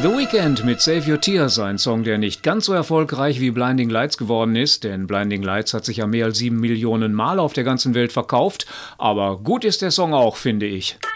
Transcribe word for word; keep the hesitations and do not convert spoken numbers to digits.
The Weeknd mit Save Your Tears, ein Song, der nicht ganz so erfolgreich wie Blinding Lights geworden ist, denn Blinding Lights hat sich ja mehr als sieben Millionen Mal auf der ganzen Welt verkauft, aber gut ist der Song auch, finde ich.